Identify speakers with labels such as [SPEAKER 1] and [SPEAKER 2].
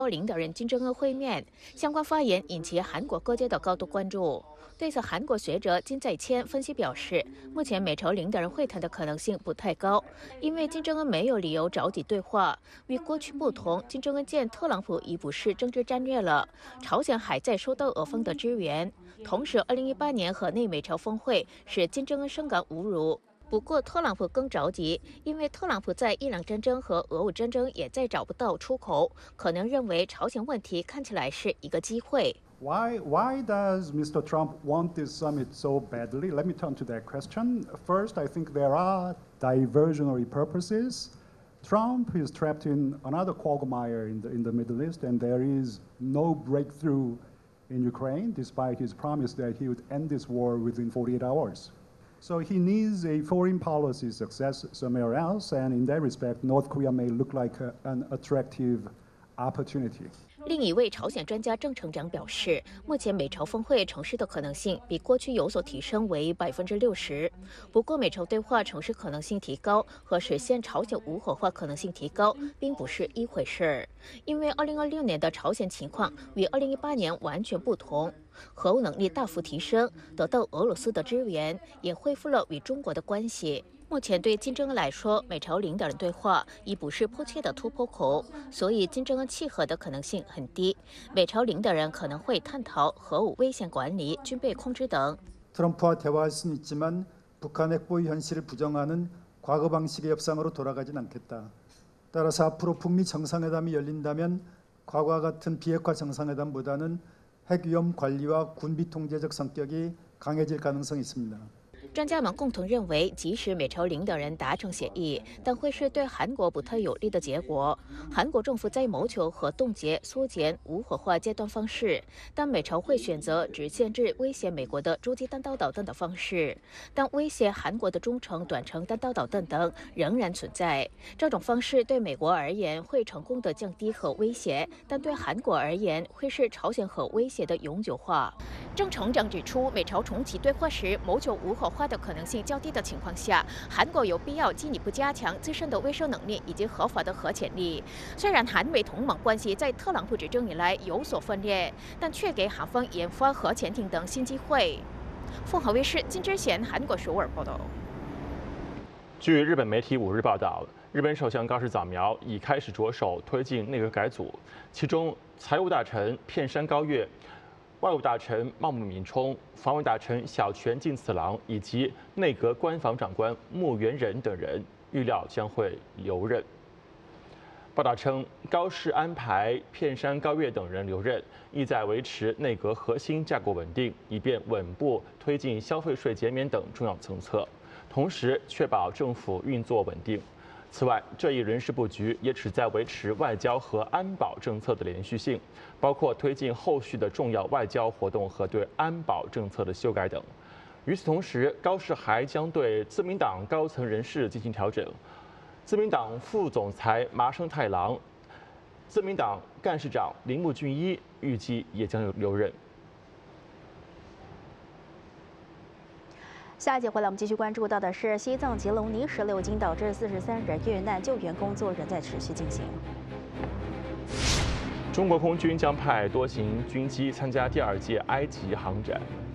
[SPEAKER 1] 领导人金正恩会面，相关发言引起韩国各界的高度关注。对此，韩国学者金在谦分析表示，目前美朝领导人会谈的可能性不太高，因为金正恩没有理由着急对话。与过去不同，金正恩见特朗普已不是政治战略了，朝鲜还在收到俄方的支援。同时，2018年和内美朝峰会使金正恩深感侮辱。不过，特朗普更着急，因为特朗普在伊朗战争和俄乌战争也在找不到出口，可能认为朝鲜问题看起来是一个机会。
[SPEAKER 2] Why does Mr. Trump want this summit so badly? Let me turn to that question. First, I think there are diversionary purposes. Trump is trapped in another quagmire in the Middle East, and there is no breakthrough in Ukraine, despite his promise that he would end this war within 48 hours. So he needs a foreign policy success somewhere else, and in that respect, North Korea may look like an attractive opportunity.
[SPEAKER 1] 另一位朝鲜专家郑成长表示，目前美朝峰会成事的可能性比过去有所提升为60%。不过，美朝对话成事可能性提高和实现朝鲜无核化可能性提高并不是一回事，因为2026年的朝鲜情况与2018年完全不同，核武能力大幅提升，得到俄罗斯的支援，也恢复了与中国的关系。目前对金正恩来说，美朝领导人对话已不是迫切的突破口，所以金正恩契合的可能性很低。美朝领导人可能会探讨核武危险管理、军备控制等。
[SPEAKER 3] 트럼프와 대화할 수는 있지만 북한 핵보유 현실을 부정하는 과거 방식의 협상으로 돌아가진 않겠다. 따라서 앞으로 북미 정상회담이 열린다면 과거와 같은 비핵화 정상회담보다는 핵위험 관리와 군비 통제적 성격이 강해질 가능성이 있습니다.
[SPEAKER 1] 专家们共同认为，即使美朝领导人达成协议，但会是对韩国不太有利的结果。韩国政府在谋求和冻结、缩减无核化阶段方式，但美朝会选择只限制威胁美国的洲际弹道导弹的方式，但威胁韩国的中程、短程弹道导弹等仍然存在。这种方式对美国而言会成功的降低核威胁，但对韩国而言会是朝鲜核威胁的永久化。郑成长指出，美朝重启对话时谋求无核化的可能性较低的情况下，韩国有必要进一步加强自身的威慑能力以及合法的核潜力。虽然韩美同盟关系在特朗普执政以来有所分裂，但却给韩方研发核潜艇等新机会。凤凰卫视金智贤韩国首尔报道。
[SPEAKER 4] 据日本媒体5日报道，日本首相高市早苗已开始着手推进内阁改组，其中财务大臣片山高月、外务大臣茂木敏充、防卫大臣小泉进次郎以及内阁官房长官木原仁等人预料将会留任。报道称，高市安排片山高月等人留任，意在维持内阁核心架构稳定，以便稳步推进消费税减免等重要政策，同时确保政府运作稳定。此外，这一人事布局也旨在维持外交和安保政策的连续性，包括推进后续的重要外交活动和对安保政策的修改等。与此同时，高市还将对自民党高层人事进行调整。自民党副总裁麻生太郎、自民党干事长铃木俊一预计也将留任。
[SPEAKER 5] 下一节回来，我们继续关注到的是西藏吉隆尼石流已经导致43人遇难，救援工作仍在持续进行。
[SPEAKER 4] 中国空军将派多型军机参加第2届埃及航展。